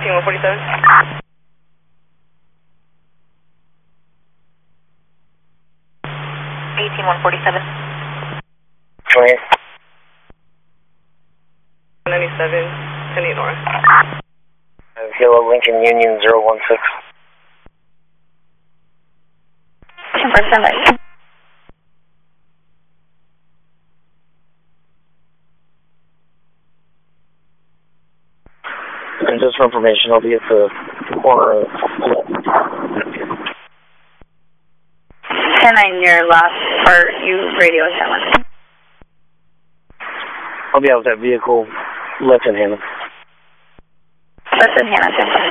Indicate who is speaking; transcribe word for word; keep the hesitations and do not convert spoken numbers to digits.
Speaker 1: eighteen one forty-seven. eighteen one forty-seven.
Speaker 2: twenty-eight.
Speaker 1: ninety-seven, ten eight North.
Speaker 2: Kilo Lincoln Union zero one six.
Speaker 3: Percentage.
Speaker 2: And just for information, I'll be at the corner of
Speaker 3: ten nine, your last part, you radio seven.
Speaker 2: I'll be out with that vehicle, left in Hannah.
Speaker 3: Left in Hannah, ten.